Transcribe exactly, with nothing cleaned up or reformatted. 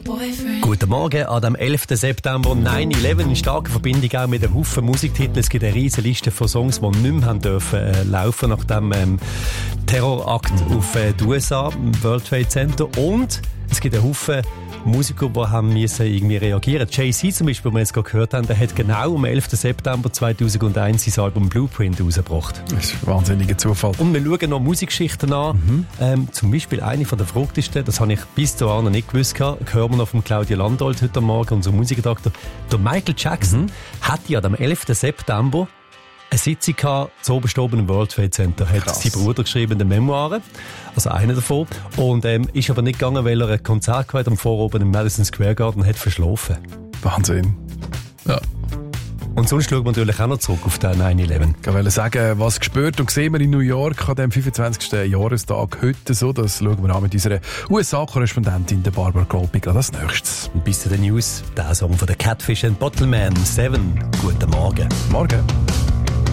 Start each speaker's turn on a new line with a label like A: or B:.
A: Guten Morgen an dem elften September. neun elf in starker Verbindung auch mit einem Haufen Musiktiteln. Es gibt eine riesige Liste von Songs, die nicht mehr haben dürfen äh, laufen nach dem ähm, Terrorakt auf äh, die U S A, im World Trade Center. Und es gibt einen Haufen Musiker, die haben müssen irgendwie reagieren. Jay-Z zum Beispiel, den wir jetzt gerade gehört haben, der hat genau am elften September zweitausendeins sein Album Blueprint rausgebracht.
B: Das ist ein wahnsinniger Zufall.
A: Und wir schauen noch Musikgeschichten an. Mhm. Ähm, zum Beispiel eine von der verrücktesten, das habe ich bis dahin noch nicht gewusst, hören wir noch von Claudia Landolt heute Morgen, unser Musikredakteur. Der Michael Jackson mhm. hat ja am elften September eine Sitzung gehabt, zu oberst oben im World Trade Center. Hat sein Bruder geschrieben in den Memoiren, also einer davon. Und ähm, ist aber nicht gegangen, weil er ein Konzert gehabt am Voroben im Madison Square Garden hat verschlafen.
B: Wahnsinn. Ja.
A: Und sonst schauen wir natürlich auch noch zurück auf den neun elf.
B: Ich wollte sagen, was gespürt und gesehen wir in New York an dem fünfundzwanzigsten Jahrestag heute so, das schauen wir an mit unserer U S A-Korrespondentin Barbara Kolpig als nächstes.
A: Und bis zu den News, der Song von der Catfish and Bottleman, Seven. Guten Morgen.
B: Morgen.